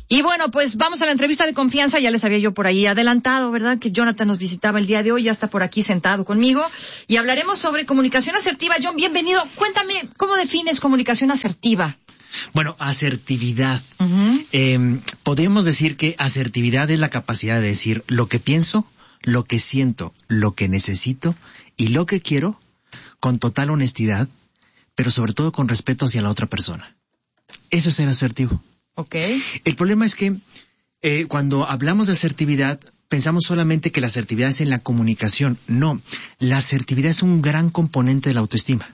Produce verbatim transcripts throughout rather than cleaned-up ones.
Y bueno, pues vamos a la entrevista de confianza. Ya les había yo por ahí adelantado, ¿verdad? Que Jonathan nos visitaba el día de hoy, ya está por aquí sentado conmigo. Y hablaremos sobre comunicación asertiva. John, bienvenido. Cuéntame, ¿cómo defines comunicación asertiva? Bueno, asertividad. Uh-huh. Eh, podemos decir que asertividad es la capacidad de decir lo que pienso, lo que siento, lo que necesito y lo que quiero con total honestidad, pero sobre todo con respeto hacia la otra persona. Eso es ser asertivo. Okay. El problema es que eh, cuando hablamos de asertividad, pensamos solamente que la asertividad es en la comunicación. No, la asertividad es un gran componente de la autoestima.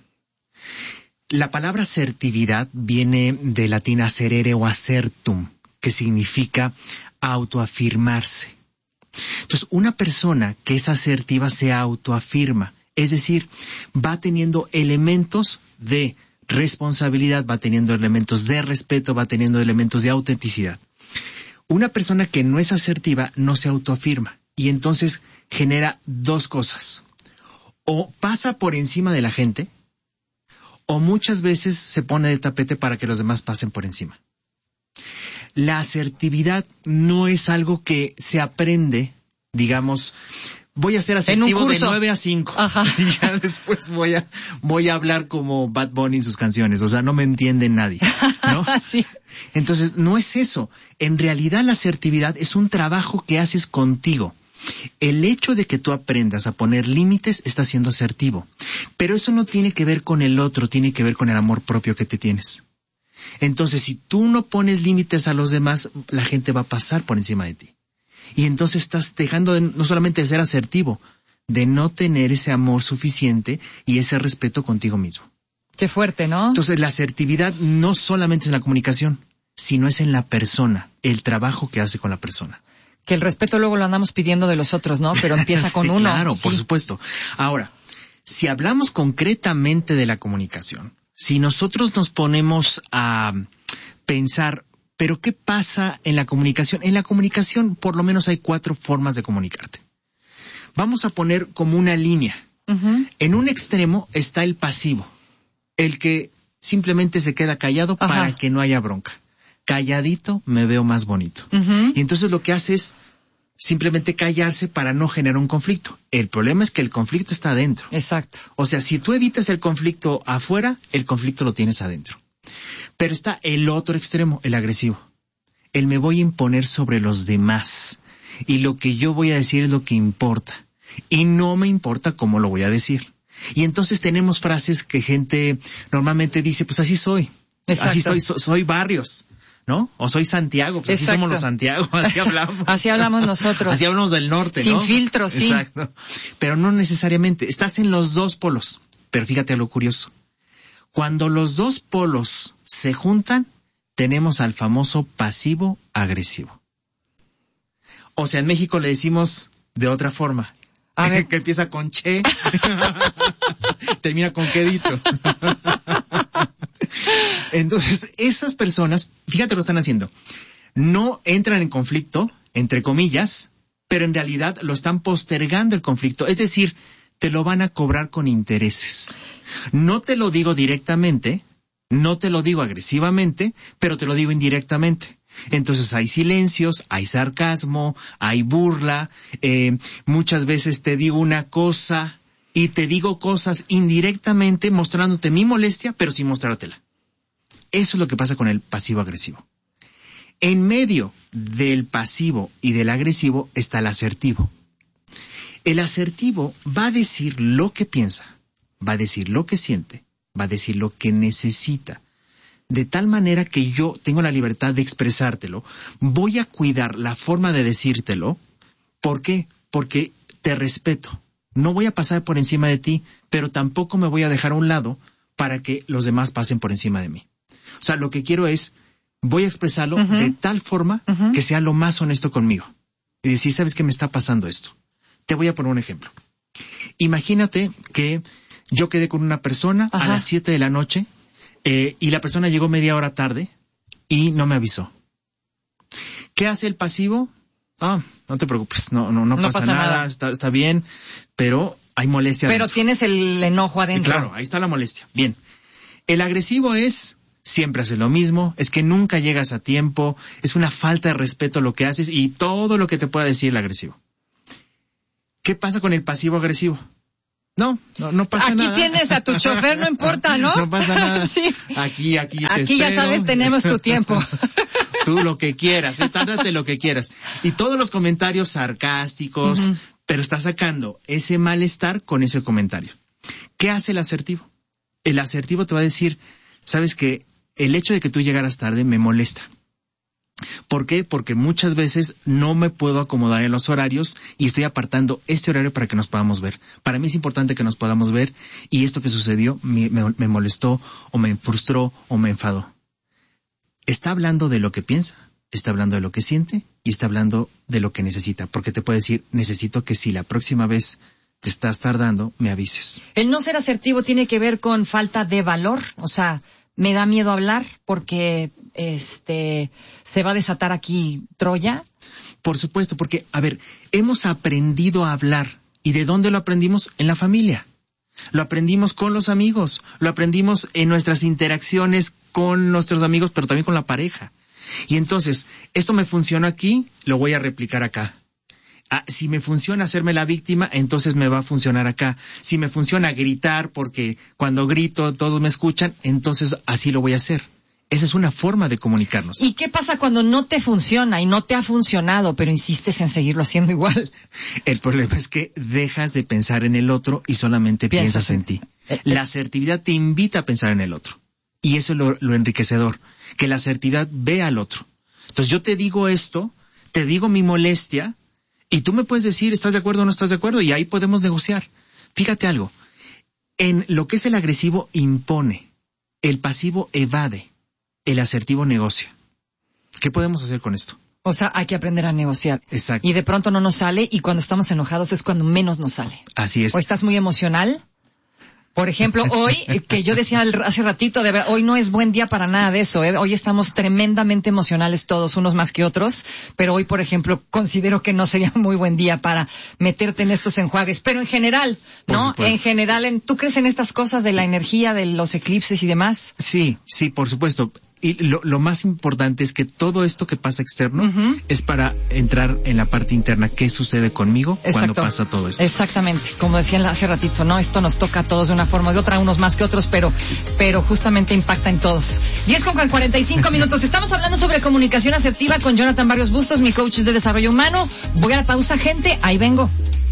La palabra asertividad viene del latín aserere o asertum, que significa autoafirmarse. Entonces, una persona que es asertiva se autoafirma, es decir, va teniendo elementos de responsabilidad, va teniendo elementos de respeto, va teniendo elementos de autenticidad. Una persona que no es asertiva no se autoafirma y entonces genera dos cosas. O pasa por encima de la gente o muchas veces se pone de tapete para que los demás pasen por encima. La asertividad no es algo que se aprende, digamos, voy a ser asertivo de nueve a cinco. Ajá. Y ya después voy a voy a hablar como Bad Bunny en sus canciones. O sea, no me entiende nadie, ¿no? Sí. Entonces, no es eso. En realidad, la asertividad es un trabajo que haces contigo. El hecho de que tú aprendas a poner límites está siendo asertivo. Pero eso no tiene que ver con el otro, tiene que ver con el amor propio que te tienes. Entonces, si tú no pones límites a los demás, la gente va a pasar por encima de ti. Y entonces estás dejando de, no solamente de ser asertivo, de no tener ese amor suficiente y ese respeto contigo mismo. Qué fuerte, ¿no? Entonces la asertividad no solamente es en la comunicación, sino es en la persona, el trabajo que hace con la persona. Que el respeto luego lo andamos pidiendo de los otros, ¿no? Pero empieza con sí, uno. Claro, sí. por supuesto. Ahora, si hablamos concretamente de la comunicación, si nosotros nos ponemos a pensar, ¿pero qué pasa en la comunicación? En la comunicación, por lo menos hay cuatro formas de comunicarte. Vamos a poner como una línea. Uh-huh. En un extremo está el pasivo, el que simplemente se queda callado. Ajá. Para que no haya bronca. Calladito me veo más bonito. Uh-huh. Y entonces lo que hace es simplemente callarse para no generar un conflicto. El problema es que el conflicto está adentro. Exacto. O sea, si tú evitas el conflicto afuera, el conflicto lo tienes adentro. Pero está el otro extremo, el agresivo. El me voy a imponer sobre los demás. Y lo que yo voy a decir es lo que importa. Y no me importa cómo lo voy a decir. Y entonces tenemos frases que gente normalmente dice, pues así soy. Exacto. Así soy, so, soy Barrios, ¿no? O soy Santiago, pues Exacto. Así somos los Santiago, así hablamos. Así hablamos nosotros. Así hablamos del norte, Sin ¿no? Sin filtros, sí. Exacto. Pero no necesariamente. Estás en los dos polos. Pero fíjate a lo curioso. Cuando los dos polos se juntan, tenemos al famoso pasivo-agresivo. O sea, en México le decimos de otra forma. A ver. Que empieza con che, termina con quedito. Entonces, esas personas, fíjate lo están haciendo. No entran en conflicto, entre comillas, pero en realidad lo están postergando el conflicto. Es decir, te lo van a cobrar con intereses. No te lo digo directamente, no te lo digo agresivamente, pero te lo digo indirectamente. Entonces hay silencios, hay sarcasmo, hay burla, eh, muchas veces te digo una cosa y te digo cosas indirectamente mostrándote mi molestia, pero sin mostrártela. Eso es lo que pasa con el pasivo-agresivo. En medio del pasivo y del agresivo está el asertivo. El asertivo va a decir lo que piensa, va a decir lo que siente, va a decir lo que necesita. De tal manera que yo tengo la libertad de expresártelo, voy a cuidar la forma de decírtelo. ¿Por qué? Porque te respeto. No voy a pasar por encima de ti, pero tampoco me voy a dejar a un lado para que los demás pasen por encima de mí. O sea, lo que quiero es, voy a expresarlo uh-huh. de tal forma uh-huh. que sea lo más honesto conmigo. Y decir, ¿sabes qué me está pasando esto? Te voy a poner un ejemplo. Imagínate que yo quedé con una persona Ajá. a las siete de la noche eh, y la persona llegó media hora tarde y no me avisó. ¿Qué hace el pasivo? Ah, no te preocupes, no, no, no, no pasa, pasa nada, nada. Está, está bien, pero hay molestia Pero adentro. tienes el enojo adentro. Claro, ahí está la molestia. Bien. El agresivo es, siempre haces lo mismo, es que nunca llegas a tiempo, es una falta de respeto lo que haces y todo lo que te pueda decir el agresivo. ¿Qué pasa con el pasivo agresivo? No, no, no pasa aquí nada. Aquí tienes a tu chofer, no importa, ¿no? No pasa nada. Sí. Aquí, aquí te Aquí ya espero. sabes, tenemos tu tiempo. Tú lo que quieras, eh, tárdate lo que quieras. Y todos los comentarios sarcásticos, uh-huh. pero estás sacando ese malestar con ese comentario. ¿Qué hace el asertivo? El asertivo te va a decir, sabes que el hecho de que tú llegaras tarde me molesta. ¿Por qué? Porque muchas veces no me puedo acomodar en los horarios y estoy apartando este horario para que nos podamos ver. Para mí es importante que nos podamos ver y esto que sucedió me, me, me molestó o me frustró o me enfadó. Está hablando de lo que piensa, está hablando de lo que siente y está hablando de lo que necesita. Porque te puede decir, necesito que si la próxima vez te estás tardando, me avises. El no ser asertivo tiene que ver con falta de valor, o sea, me da miedo hablar porque este se va a desatar aquí Troya. Por supuesto, porque, a ver, hemos aprendido a hablar. ¿Y de dónde lo aprendimos? En la familia. Lo aprendimos con los amigos, lo aprendimos en nuestras interacciones con nuestros amigos, pero también con la pareja. Y entonces, esto me funciona aquí, lo voy a replicar acá. Ah, si me funciona hacerme la víctima, entonces me va a funcionar acá. Si me funciona gritar, porque cuando grito todos me escuchan, entonces así lo voy a hacer. Esa es una forma de comunicarnos. ¿Y qué pasa cuando no te funciona y no te ha funcionado, pero insistes en seguirlo haciendo igual? El problema es que dejas de pensar en el otro y solamente piensas, piensas en ti. Eh, la asertividad te invita a pensar en el otro. Y eso es lo, lo enriquecedor, que la asertividad vea al otro. Entonces yo te digo esto, te digo mi molestia, y tú me puedes decir, ¿estás de acuerdo o no estás de acuerdo? Y ahí podemos negociar. Fíjate algo, en lo que es el agresivo impone, el pasivo evade, el asertivo negocia. ¿Qué podemos hacer con esto? O sea, hay que aprender a negociar. Exacto. Y de pronto no nos sale, y cuando estamos enojados es cuando menos nos sale. Así es. O estás muy emocional. Por ejemplo, hoy, que yo decía hace ratito, de ver, hoy no es buen día para nada de eso, ¿eh? Hoy estamos tremendamente emocionales todos, unos más que otros, pero hoy, por ejemplo, considero que no sería muy buen día para meterte en estos enjuagues. Pero en general, ¿no? En general, en, ¿tú crees en estas cosas de la energía, de los eclipses y demás? Sí, sí, por supuesto. Y lo, lo más importante es que todo esto que pasa externo uh-huh. es para entrar en la parte interna. ¿Qué sucede conmigo Exacto. cuando pasa todo esto? Exactamente. Como decían hace ratito, ¿no? Esto nos toca a todos de una forma u de otra, unos más que otros, pero, pero justamente impacta en todos. diez con cuarenta y cinco minutos. Estamos hablando sobre comunicación asertiva con Jonathan Barrios Bustos, mi coach de desarrollo humano. Voy a la pausa, gente. Ahí vengo.